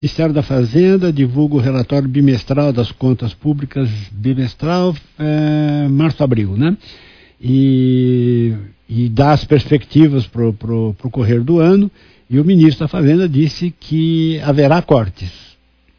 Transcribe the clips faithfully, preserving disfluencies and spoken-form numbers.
Ministério da Fazenda divulga o relatório bimestral das contas públicas, bimestral, é, março-abril, né? E, e dá as perspectivas para o correr do ano, e o ministro da Fazenda disse que haverá cortes.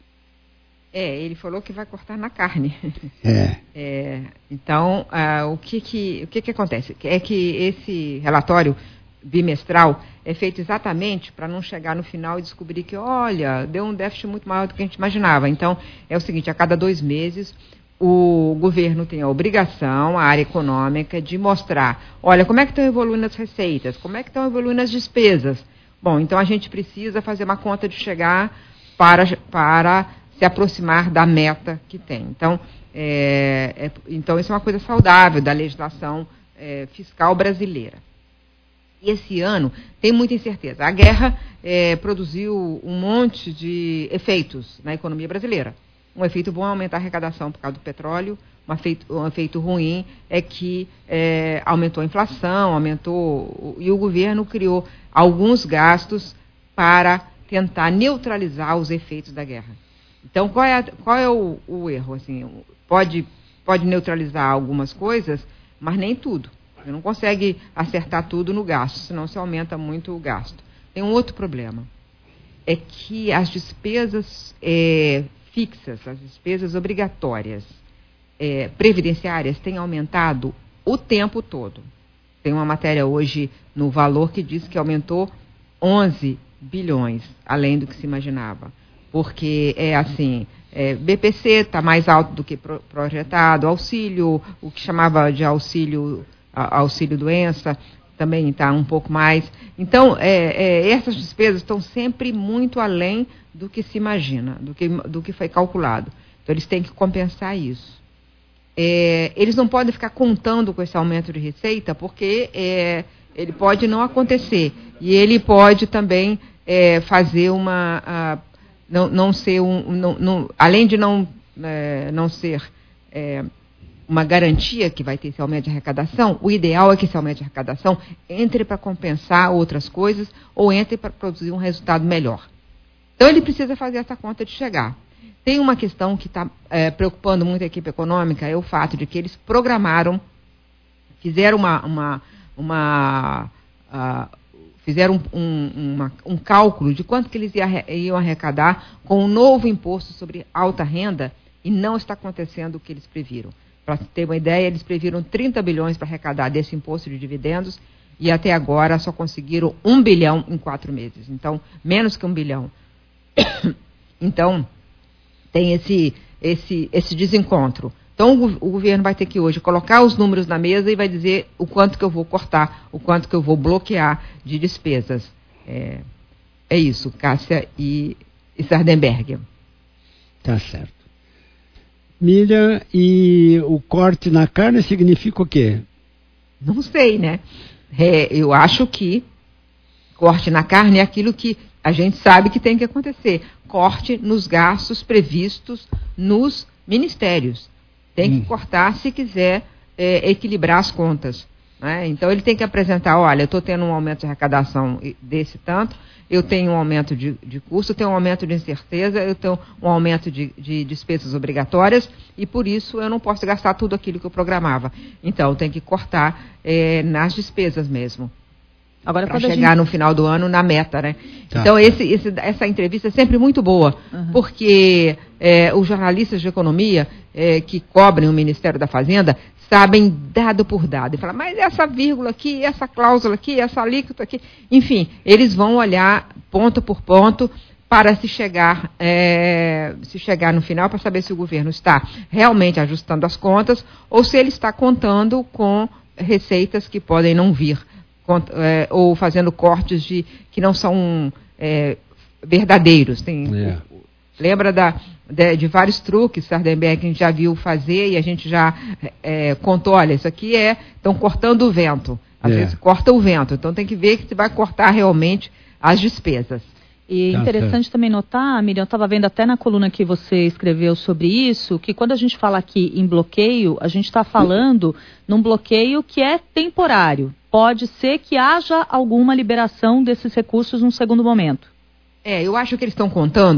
É, ele falou que vai cortar na carne. É. É, então, ah, o, que, que, o que, que acontece? É que esse relatório bimestral é feito exatamente para não chegar no final e descobrir que, olha, deu um déficit muito maior do que a gente imaginava. Então, é o seguinte, a cada dois meses, o governo tem a obrigação, a área econômica, de mostrar, olha, como é que estão evoluindo as receitas, como é que estão evoluindo as despesas. Bom, então a gente precisa fazer uma conta de chegar para... para se aproximar da meta que tem. Então, é, é, então isso é uma coisa saudável da legislação é, fiscal brasileira. E esse ano tem muita incerteza. A guerra é, produziu um monte de efeitos na economia brasileira. Um efeito bom é aumentar a arrecadação por causa do petróleo, um efeito, um efeito ruim é que é, aumentou a inflação, aumentou, e o governo criou alguns gastos para tentar neutralizar os efeitos da guerra. Então, qual é, qual é o, o erro? Assim, pode, pode neutralizar algumas coisas, mas nem tudo. Você não consegue acertar tudo no gasto, senão se aumenta muito o gasto. Tem um outro problema, é que as despesas é, fixas, as despesas obrigatórias é, previdenciárias têm aumentado o tempo todo. Tem uma matéria hoje no Valor que diz que aumentou onze bilhões, além do que se imaginava. Porque é assim, é, B P C está mais alto do que pro, projetado, auxílio, o que chamava de auxílio, a, auxílio doença, também está um pouco mais. Então, é, é, essas despesas estão sempre muito além do que se imagina, do que, do que foi calculado. Então, eles têm que compensar isso. É, eles não podem ficar contando com esse aumento de receita, porque é, ele pode não acontecer. E ele pode também é, fazer uma... A, Não, não ser um, não, não, além de não, é, não ser é, uma garantia que vai ter esse aumento de arrecadação, o ideal é que esse aumento de arrecadação entre para compensar outras coisas ou entre para produzir um resultado melhor. Então ele precisa fazer essa conta de chegar. Tem uma questão que está é, preocupando muito a equipe econômica, é o fato de que eles programaram, fizeram uma, uma, uma uh, fizeram um, um, uma, um cálculo de quanto que eles ia, iam arrecadar com o novo imposto sobre alta renda e não está acontecendo o que eles previram. Para ter uma ideia, eles previram trinta bilhões para arrecadar desse imposto de dividendos e até agora só conseguiram um bilhão em quatro meses. Então, menos que um bilhão. Então, tem esse, esse, esse desencontro. Então, o governo vai ter que hoje colocar os números na mesa e vai dizer o quanto que eu vou cortar, o quanto que eu vou bloquear de despesas. É, é isso, Cássia e, e Sardenberg. Tá certo. Miriam, e o corte na carne significa o quê? Não sei, né? É, eu acho que corte na carne é aquilo que a gente sabe que tem que acontecer. Corte nos gastos previstos nos ministérios. Tem que hum. cortar se quiser é, equilibrar as contas. Né? Então, ele tem que apresentar, olha, eu estou tendo um aumento de arrecadação desse tanto, eu tenho um aumento de, de custo, eu tenho um aumento de incerteza, eu tenho um aumento de, de despesas obrigatórias, e por isso eu não posso gastar tudo aquilo que eu programava. Então, tem que cortar é, nas despesas mesmo. Agora, para chegar gente... no final do ano na meta, né? Tá. Então, esse, esse, essa entrevista é sempre muito boa, uhum. porque é, os jornalistas de economia é, que cobrem o Ministério da Fazenda sabem dado por dado. E falam, mas essa vírgula aqui, essa cláusula aqui, essa alíquota aqui. Enfim, eles vão olhar ponto por ponto para se chegar, é, se chegar no final para saber se o governo está realmente ajustando as contas ou se ele está contando com receitas que podem não vir. É, ou fazendo cortes de, que não são é, verdadeiros. Tem, yeah. o, lembra da, de, de vários truques, Sardenberg, que a gente já viu fazer e a gente já é, contou, olha, isso aqui é, estão cortando o vento. Às yeah. vezes corta o vento, então tem que ver que você vai cortar realmente as despesas. E é interessante também notar, Miriam, eu estava vendo até na coluna que você escreveu sobre isso, que quando a gente fala aqui em bloqueio, a gente está falando num bloqueio que é temporário. Pode ser que haja alguma liberação desses recursos num segundo momento. É, eu acho que eles estão contando